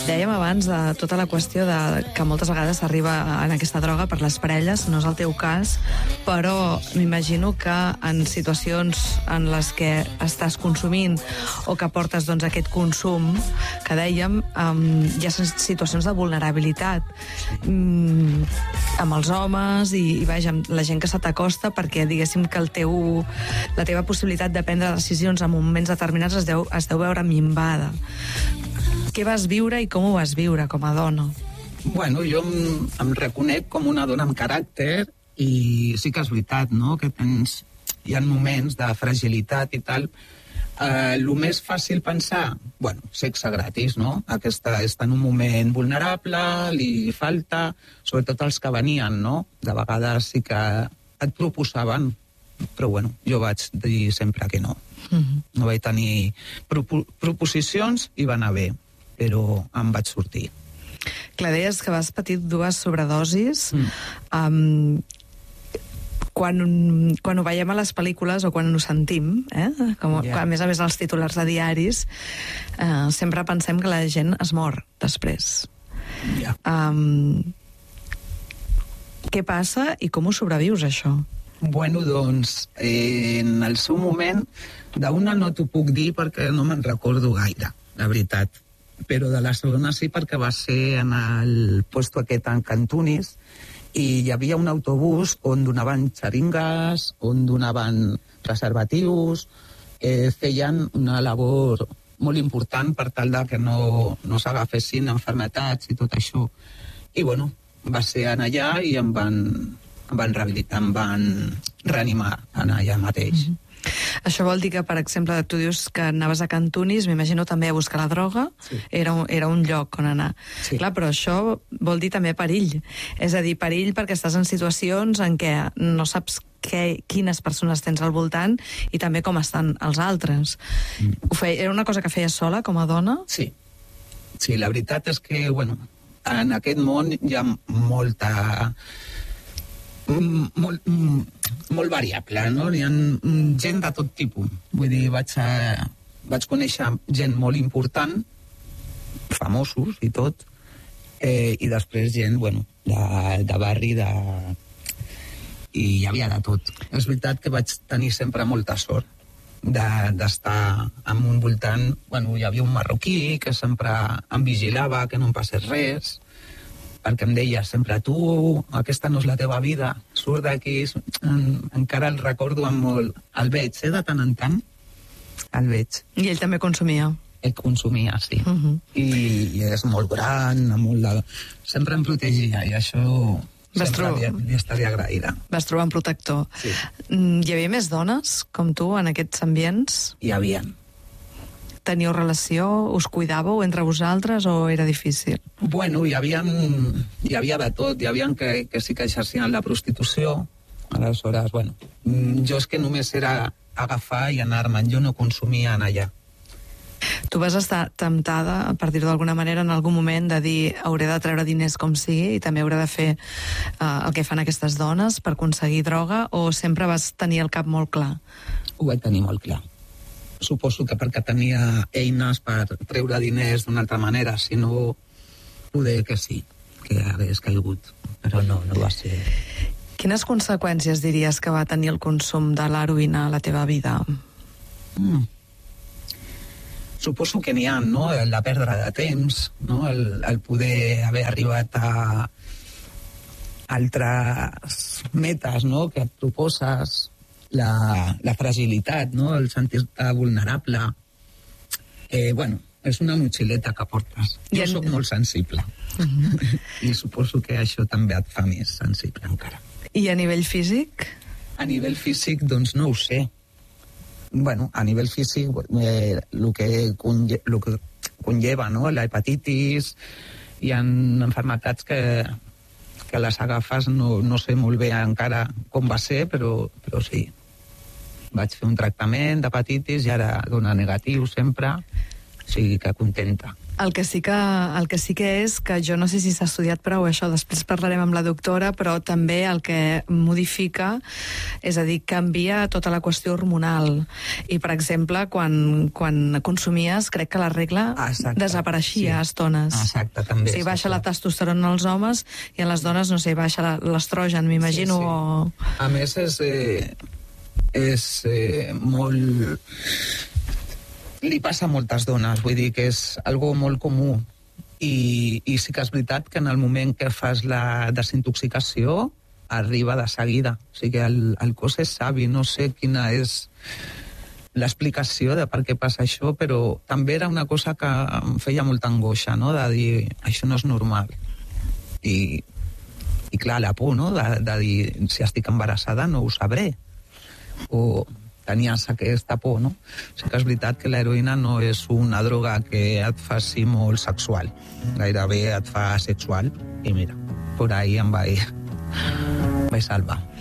Dèiem abans de tota la qüestió de que moltes vegades s'arriba en aquesta droga per les parelles, no és el teu cas, però m'imagino que en situacions en les que estàs consumint o que portes doncs, aquest consum que dèiem, hi ha situacions de vulnerabilitat amb els homes i vaja, amb la gent que se t'acosta, perquè diguéssim que la teva possibilitat de prendre decisions en moments determinats es deu veure minvada. Què vas viure i com ho vas viure com a dona? Bueno, jo em reconec com una dona amb caràcter i sí que és veritat, no?, que hi ha moments de fragilitat i tal. El més fàcil pensar, bueno, sexe gratis, no? Està en un moment vulnerable, li falta, sobretot els que venien, no? De vegades sí que et proposaven, però bueno, jo vaig dir sempre que no. No vaig tenir proposicions i va anar bé, però em vaig sortir. Clar, deies que vas patir 2 sobredosis. Quan ho veiem a les pel·lícules o quan ho sentim, a més els titulars de diaris, sempre pensem que la gent es mor després. Què passa i com ho sobrevius, això? Bueno, doncs, en el seu moment, d'una no t'ho puc dir perquè no me'n recordo gaire, la veritat. Però de la segona sí, perquè va ser en el puesto aquest en Cantunis i hi havia un autobús on donaven xeringues, on donaven preservatius, feien una labor molt important per tal de que no s'agafessin malalties i tot això. I bueno, va ser allà i em van rehabilitar, em van reanimar allà mateix. Això vol dir que, per exemple, tu dius que anaves a Cantunis, m'imagino també a buscar la droga, sí. Era un lloc on anar. Sí. Clar, però això vol dir també perill. És a dir, perill perquè estàs en situacions en què no saps quines persones tens al voltant i també com estan els altres. Era una cosa que feies sola, com a dona? Sí. Sí, la veritat és que, bueno, en aquest món hi ha molt variable, no? Hi ha gent de tot tipus. Vull dir, vaig conèixer gent molt important, famosos i tot, i després gent, bueno, de barri, i hi havia de tot. És veritat que vaig tenir sempre molta sort d'estar en un voltant. Bueno, hi havia un marroquí que sempre em vigilava, que no em passés res, perquè em deia sempre, tu, aquesta no és la teva vida, surt d'aquí. Encara el recordo amb molt. El veig, de tant en tant, el veig. I ell també consumia? Ell consumia, sí. I és molt gran, sempre em protegia, i això sempre li estaria agraïda. Vas trobar un protector. Sí. Hi havia més dones, com tu, en aquests ambients? Hi havia. Teníeu relació? Us cuidàveu entre vosaltres o era difícil? Bueno, hi havia de tot. Hi havia que sí que exercien la prostitució. Aleshores, bueno, jo és que només era agafar i anar-me'n. Jo no consumia en allà. Tu vas estar temptada, per dir-ho d'alguna manera, en algun moment de dir hauré de treure diners com sigui i també hauré de fer el que fan aquestes dones per aconseguir droga, o sempre vas tenir el cap molt clar? Ho vaig tenir molt clar. Suposo que perquè tenia eines per treure diners d'una altra manera, si no, poder que sí, que hagués caigut, però no va ser. Quines conseqüències diries que va tenir el consum de l'heroïna a la teva vida? Suposo que n'hi ha, no? La pèrdua de temps, no? El poder haver arribat a altres metes, no?, que et proposes, la fragilitat, no?, el sentir-te vulnerable. Bueno, és una motxileta que portes. Jo soc molt sensible. I suposo que això també et fa més sensible encara. I a nivell físic? A nivell físic, doncs no ho sé. Bueno, a nivell físic, el que conlleva, no?, la hepatitis, hi ha malalties que les agafes, no sé molt bé encara com va ser, però sí. Vaig fer un tractament d'hepatitis i ara dona negatiu sempre, o sigui que contenta. El que sí que és que jo no sé si s'ha estudiat prou això, després parlarem amb la doctora, però també el que modifica, és a dir, canvia tota la qüestió hormonal. I, per exemple, quan consumies, crec que la regla desapareixia a estones. Exacte, també. O sigui, baixa la testosterona als homes i en les dones, no sé, baixa l'estrogen, m'imagino. Sí. A més, és molt... Li passa a moltes dones, vull dir que és algo molt comú. I sí que és veritat que en el moment que fas la desintoxicació arriba de seguida. O sigui que el cos és savi, no sé quina és l'explicació de per què passa això, però també era una cosa que em feia molta angoixa, no?, de dir, això no és normal. I clar, la por, no?, de dir, si estic embarassada no ho sabré. O tenies aquesta por, no? O sigui que és veritat que l'heroïna no és una droga que et faci molt sexual. Gairebé et fa sexual. I mira, por ahí em vaig salvar.